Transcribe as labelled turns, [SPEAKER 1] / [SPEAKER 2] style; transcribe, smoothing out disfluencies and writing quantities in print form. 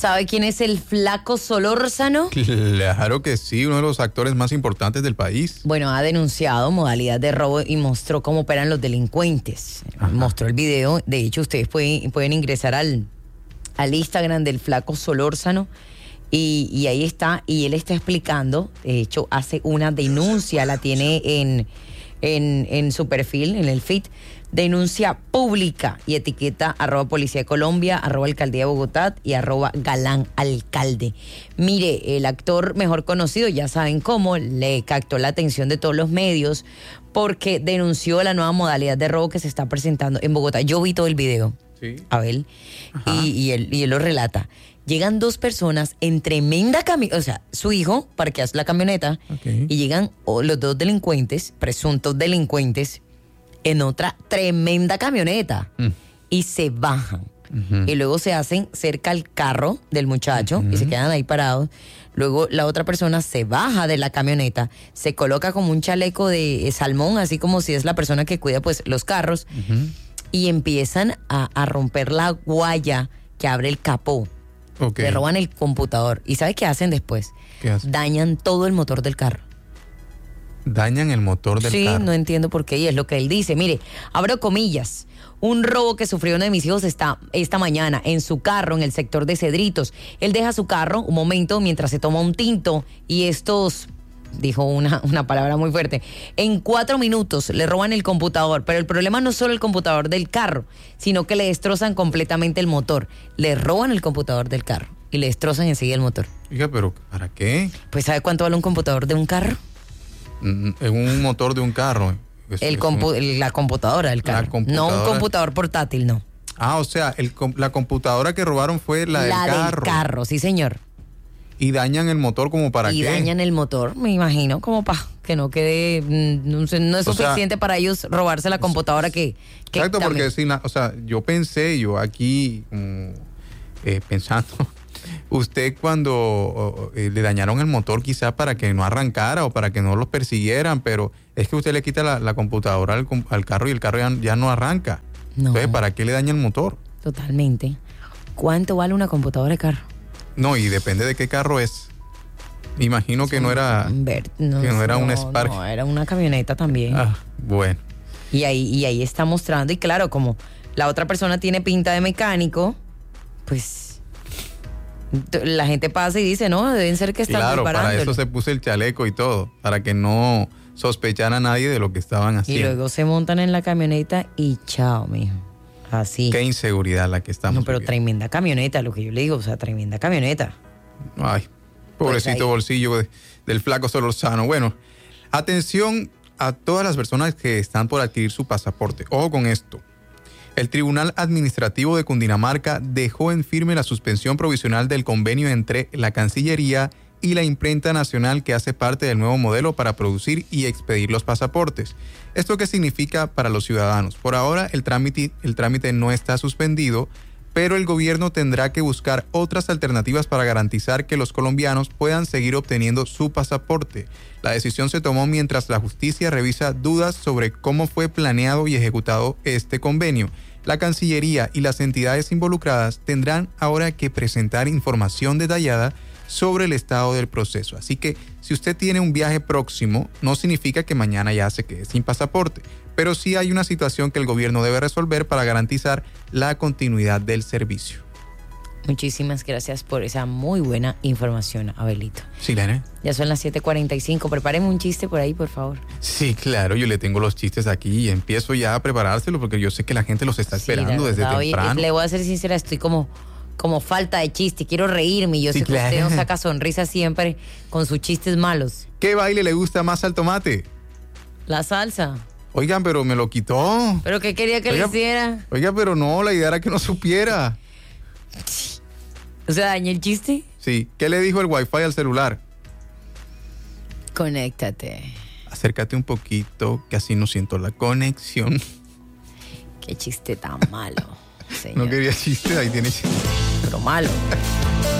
[SPEAKER 1] ¿Sabe quién es el Flaco Solórzano?
[SPEAKER 2] Claro que sí, uno de los actores más importantes del país.
[SPEAKER 1] Bueno, ha denunciado modalidad de robo y mostró cómo operan los delincuentes.
[SPEAKER 2] Ajá.
[SPEAKER 1] Mostró el video. De hecho, ustedes pueden ingresar al Instagram del Flaco Solórzano y ahí está. Y él está explicando, de hecho, hace una denuncia, la tiene en su perfil, en el feed. Denuncia pública y etiqueta @Policía de Colombia, @Alcaldía de Bogotá y @Galán Alcalde. Mire, el actor mejor conocido, ya saben cómo, le captó la atención de todos los medios porque denunció la nueva modalidad de robo que se está presentando en Bogotá. Yo vi todo el video,
[SPEAKER 2] Sí.
[SPEAKER 1] Abel, y él lo relata. Llegan dos personas en tremenda camioneta, o sea, su hijo parquea la camioneta y llegan los dos delincuentes, presuntos delincuentes, en otra tremenda camioneta y se bajan. Y luego se hacen cerca al carro del muchacho y se quedan ahí parados. Luego la otra persona se baja de la camioneta, se coloca como un chaleco de salmón, así como si es la persona que cuida pues los carros, y empiezan a romper la guaya que abre el capó. Le roban el computador. ¿Y sabe qué hacen después?
[SPEAKER 2] ¿Qué hacen?
[SPEAKER 1] Dañan todo el motor del carro.
[SPEAKER 2] Dañan el motor del carro.
[SPEAKER 1] Sí, no entiendo por qué, y es lo que él dice. Mire, abro comillas. Un robo que sufrió uno de mis hijos esta mañana en su carro en el sector de Cedritos. Él deja su carro un momento mientras se toma un tinto y estos, dijo una palabra muy fuerte, en 4 minutos le roban el computador. Pero el problema no es solo el computador del carro, sino que le destrozan completamente el motor. Le roban el computador del carro y le destrozan enseguida el motor.
[SPEAKER 2] Oiga, pero ¿para qué?
[SPEAKER 1] Pues ¿sabe cuánto vale un computador de un carro?
[SPEAKER 2] En un motor de un carro.
[SPEAKER 1] La computadora del carro. No un computador portátil, no.
[SPEAKER 2] Ah, o sea, la computadora que robaron fue la del carro.
[SPEAKER 1] La del carro, sí, señor.
[SPEAKER 2] Y dañan el motor como para qué.
[SPEAKER 1] Y dañan el motor, me imagino, como para que no quede, no es suficiente para ellos robarse la computadora que
[SPEAKER 2] exacto,
[SPEAKER 1] también.
[SPEAKER 2] porque yo pensé, aquí pensando, usted cuando le dañaron el motor quizás para que no arrancara o para que no los persiguieran, pero es que usted le quita la computadora al carro y el carro ya no arranca. No. Entonces, ¿para qué le daña el motor?
[SPEAKER 1] Totalmente. ¿Cuánto vale una computadora de carro?
[SPEAKER 2] No, y depende de qué carro es. Imagino que no era un Spark.
[SPEAKER 1] No, era una camioneta también.
[SPEAKER 2] Ah, bueno.
[SPEAKER 1] Y ahí está mostrando, y claro, como la otra persona tiene pinta de mecánico, pues la gente pasa y dice, no, deben ser que están preparándolo.
[SPEAKER 2] Claro, para eso se puso el chaleco y todo, para que no sospechara a nadie de lo que estaban haciendo.
[SPEAKER 1] Y luego se montan en la camioneta y chao, mijo. Así.
[SPEAKER 2] Qué inseguridad la que estamos
[SPEAKER 1] No, pero
[SPEAKER 2] viviendo.
[SPEAKER 1] tremenda camioneta, lo que yo le digo, o sea, tremenda camioneta.
[SPEAKER 2] Ay, pobrecito
[SPEAKER 1] Pues
[SPEAKER 2] bolsillo del Flaco Solórzano. Bueno, atención a todas las personas que están por adquirir su pasaporte. Ojo con esto. El Tribunal Administrativo de Cundinamarca dejó en firme la suspensión provisional del convenio entre la Cancillería y la Imprenta Nacional que hace parte del nuevo modelo para producir y expedir los pasaportes. ¿Esto qué significa para los ciudadanos? Por ahora el trámite no está suspendido, pero el gobierno tendrá que buscar otras alternativas para garantizar que los colombianos puedan seguir obteniendo su pasaporte. La decisión se tomó mientras la justicia revisa dudas sobre cómo fue planeado y ejecutado este convenio. La Cancillería y las entidades involucradas tendrán ahora que presentar información detallada sobre el estado del proceso. Así que si usted tiene un viaje próximo, no significa que mañana ya se quede sin pasaporte, pero sí hay una situación que el gobierno debe resolver para garantizar la continuidad del servicio.
[SPEAKER 1] Muchísimas gracias por esa muy buena información, Abelito.
[SPEAKER 2] Sí, Lene.
[SPEAKER 1] Ya son las 7:45. Prepáreme un chiste por ahí, por favor.
[SPEAKER 2] Sí, claro, yo le tengo los chistes aquí y empiezo ya a preparárselo porque yo sé que la gente los está esperando desde temprano.
[SPEAKER 1] Le voy a ser sincera, estoy como falta de chiste, quiero reírme. Yo sé que usted no saca sonrisa siempre con sus chistes malos.
[SPEAKER 2] ¿Qué baile le gusta más al tomate?
[SPEAKER 1] La salsa.
[SPEAKER 2] Oigan, pero me lo quitó.
[SPEAKER 1] ¿Pero qué quería que le hiciera?
[SPEAKER 2] Oiga, pero no, la idea era que no supiera.
[SPEAKER 1] O sea, ¿dañé el chiste?
[SPEAKER 2] Sí. ¿Qué le dijo el Wi-Fi al celular?
[SPEAKER 1] Conéctate.
[SPEAKER 2] Acércate un poquito, que así no siento la conexión.
[SPEAKER 1] Qué chiste tan malo, señor.
[SPEAKER 2] No quería chiste, ahí tiene chiste.
[SPEAKER 1] Pero malo.